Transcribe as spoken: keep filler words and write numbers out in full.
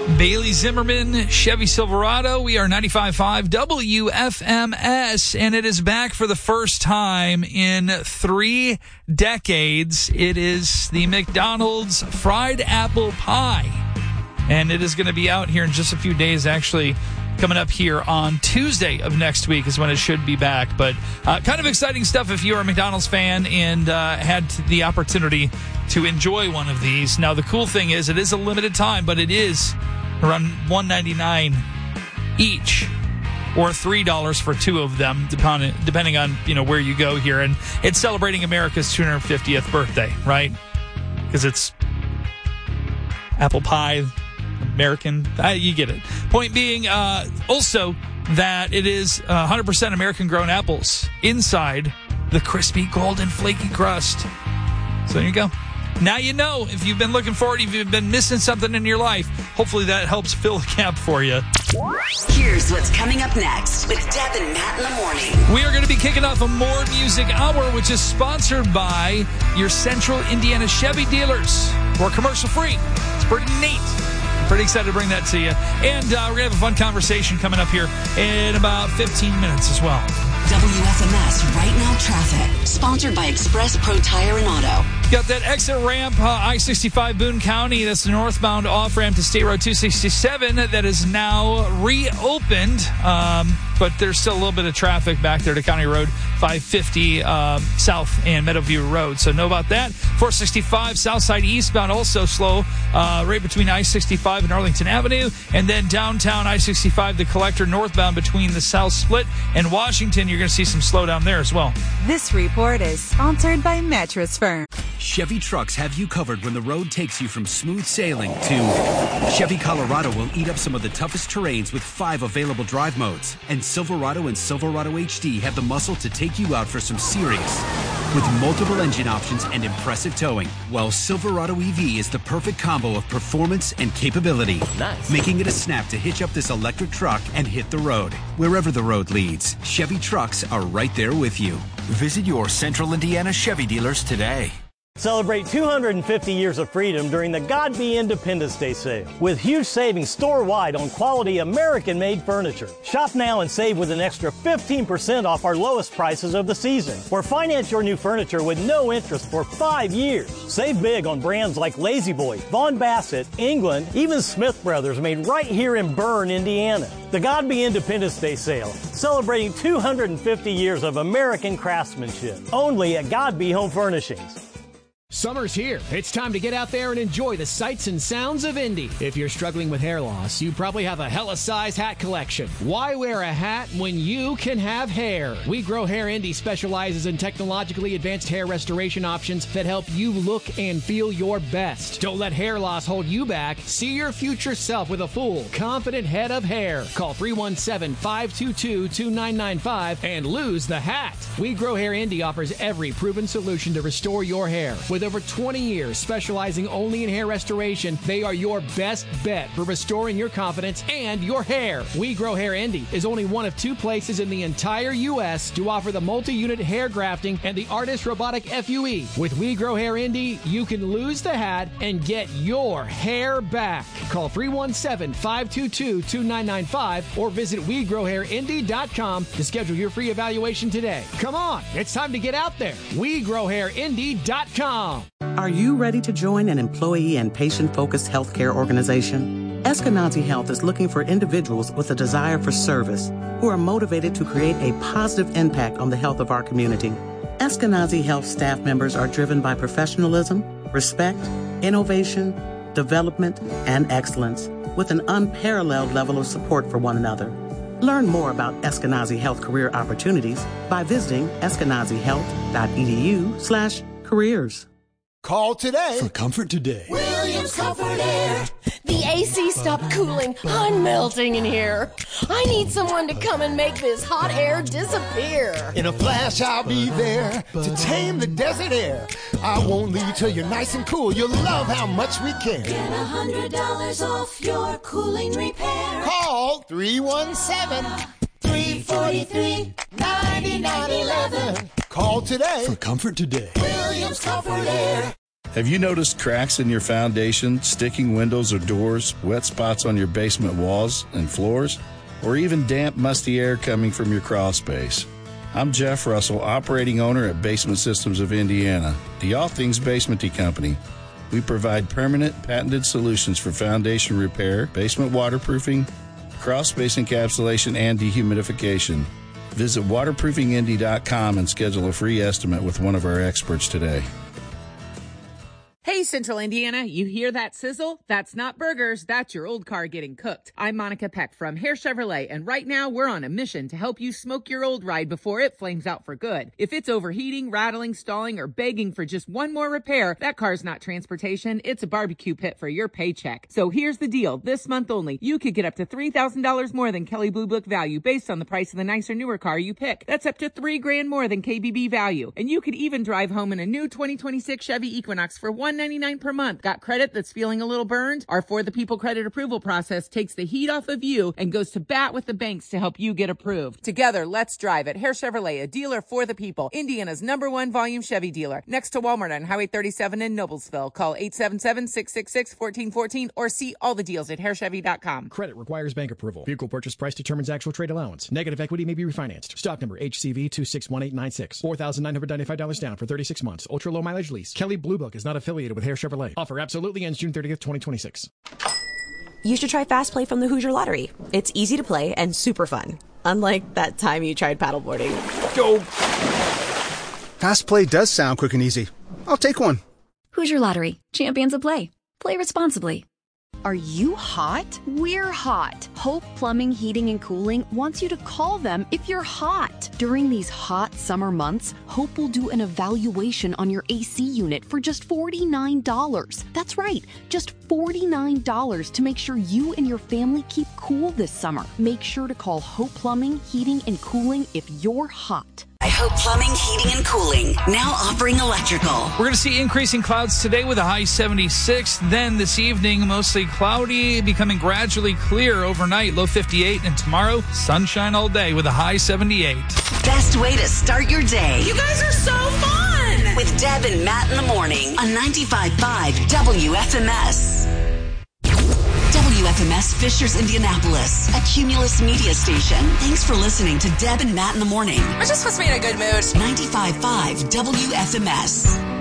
Bailey Zimmerman, Chevy Silverado. We are ninety-five point five W F M S, and it is back for the first time in three decades. It is the McDonald's Fried Apple Pie, and it is going to be out here in just a few days, actually. Coming up here on Tuesday of next week is when it should be back. But uh, kind of exciting stuff if you're a McDonald's fan and uh, had the opportunity to enjoy one of these. Now, the cool thing is it is a limited time, but it is around one ninety-nine each, or three dollars for two of them, depending depending on you know where you go here. And it's celebrating America's two hundred fiftieth birthday, right? Because it's apple pie. American, uh, you get it. Point being, uh, also that it is uh, one hundred percent American-grown apples inside the crispy, golden, flaky crust. So there you go. Now you know. If you've been looking forward, if you've been missing something in your life, hopefully that helps fill the gap for you. Here's what's coming up next with Deb and Matt in the morning. We are going to be kicking off a More Music Hour, which is sponsored by your Central Indiana Chevy dealers. We're commercial-free. It's pretty neat. Pretty excited to bring that to you. And uh, we're going to have a fun conversation coming up here in about fifteen minutes as well. W F M S Right Now Traffic, sponsored by Express Pro Tire and Auto. Got that exit ramp, uh, I sixty-five Boone County. That's the northbound off-ramp to State Road two sixty-seven that is now reopened. Um, but there's still a little bit of traffic back there to County Road five fifty uh, South and Meadowview Road. So know about that. four sixty-five Southside eastbound also slow uh, right between I sixty-five and Arlington Avenue. And then downtown I sixty-five, the collector northbound between the South Split and Washington. You're going to see some slowdown there as well. This report is sponsored by Mattress Firm. Chevy trucks have you covered when the road takes you from smooth sailing to Chevy Colorado will eat up some of the toughest terrains with five available drive modes. And Silverado and Silverado H D have the muscle to take you out for some serious with multiple engine options and impressive towing. While Silverado E V is the perfect combo of performance and capability. Nice. Making it a snap to hitch up this electric truck and hit the road. Wherever the road leads, Chevy trucks are right there with you. Visit your Central Indiana Chevy dealers today. Celebrate two hundred fifty years of freedom during the God Be Independence Day sale with huge savings store-wide on quality American-made furniture. Shop now and save with an extra fifteen percent off our lowest prices of the season. Or finance your new furniture with no interest for five years. Save big on brands like La-Z-Boy, Vaughn Bassett, England, even Smith Brothers, made right here in Berne, Indiana. The God Be Independence Day sale, celebrating two hundred fifty years of American craftsmanship. Only at God Be Home Furnishings. Summer's here. It's time to get out there and enjoy the sights and sounds of Indy. If you're struggling with hair loss, you probably have a hella size hat collection. Why wear a hat when you can have hair? We Grow Hair Indy specializes in technologically advanced hair restoration options that help you look and feel your best. Don't let hair loss hold you back. See your future self with a full, confident head of hair. Call three one seven, five two two, two nine nine five and lose the hat. We Grow Hair Indy offers every proven solution to restore your hair. With over twenty years specializing only in hair restoration, they are your best bet for restoring your confidence and your hair. We Grow Hair Indy is only one of two places in the entire U S to offer the multi-unit hair grafting and the Artist Robotic F U E. With We Grow Hair Indy, you can lose the hat and get your hair back. Call three one seven, five two two, two nine nine five or visit we grow hair indy dot com to schedule your free evaluation today. Come on, it's time to get out there. we grow hair indy dot com. Are you ready to join an employee and patient-focused healthcare organization? Eskenazi Health is looking for individuals with a desire for service who are motivated to create a positive impact on the health of our community. Eskenazi Health staff members are driven by professionalism, respect, innovation, development, and excellence, with an unparalleled level of support for one another. Learn more about Eskenazi Health career opportunities by visiting eskenazi health dot e d u slash careers. Call today for comfort today. Williams Comfort Air. The A C stopped cooling. I'm melting in here. I need someone to come and make this hot air disappear. In a flash, I'll be there to tame the desert air. I won't leave till you're nice and cool. You'll love how much we care. Get one hundred dollars off your cooling repair. Call three one seven, three four three, nine nine one one. Call today for comfort today. Williams Comfort Air. Have you noticed cracks in your foundation, sticking windows or doors, wet spots on your basement walls and floors, or even damp, musty air coming from your crawl space? I'm Jeff Russell, operating owner at Basement Systems of Indiana, the All Things Basementy Company. We provide permanent, patented solutions for foundation repair, basement waterproofing, crawl space encapsulation, and dehumidification. Visit waterproofing indy dot com and schedule a free estimate with one of our experts today. Hey, Central Indiana, you hear that sizzle? That's not burgers, that's your old car getting cooked. I'm Monica Peck from Hare Chevrolet, and right now we're on a mission to help you smoke your old ride before it flames out for good. If it's overheating, rattling, stalling, or begging for just one more repair, that car's not transportation, it's a barbecue pit for your paycheck. So here's the deal, this month only, you could get up to three thousand dollars more than Kelley Blue Book value based on the price of the nicer, newer car you pick. That's up to three grand more than K B B value. And you could even drive home in a new twenty twenty-six Chevy Equinox for one hundred ninety-nine dollars per month. Got credit that's feeling a little burned? Our For the People credit approval process takes the heat off of you and goes to bat with the banks to help you get approved. Together, let's drive it. Hare Chevrolet, a dealer for the people. Indiana's number one volume Chevy dealer. Next to Walmart on Highway thirty-seven in Noblesville. Call eight seven seven, six six six, one four one four or see all the deals at hare chevy dot com. Credit requires bank approval. Vehicle purchase price determines actual trade allowance. Negative equity may be refinanced. Stock number H C V two six one eight nine six. four thousand nine hundred ninety-five dollars down for thirty-six months. Ultra low mileage lease. Kelley Blue Book is not affiliated with Hare Chevrolet. Offer absolutely ends June thirtieth, twenty twenty-six. You should try Fast Play from the Hoosier Lottery. It's easy to play and super fun. Unlike that time you tried paddleboarding. Go! Fast Play does sound quick and easy. I'll take one. Hoosier Lottery. Champions of play. Play responsibly. Are you hot? We're hot. Hope Plumbing, Heating, and Cooling wants you to call them if you're hot. During these hot summer months, Hope will do an evaluation on your A C unit for just forty-nine dollars. That's right, just forty-nine dollars to make sure you and your family keep cool this summer. Make sure to call Hope Plumbing, Heating, and Cooling if you're hot. I Hope Plumbing, Heating, and Cooling, now offering electrical. We're going to see increasing clouds today with a high seventy-six. Then this evening, mostly cloudy, becoming gradually clear overnight, low fifty-eight. And tomorrow, sunshine all day with a high seventy-eight. Best way to start your day. You guys are so fun! With Deb and Matt in the morning on ninety-five point five W F M S. W F M S Fishers, Indianapolis, a Cumulus media station. Thanks for listening to Deb and Matt in the morning. It just puts me in a good mood. ninety-five point five W F M S.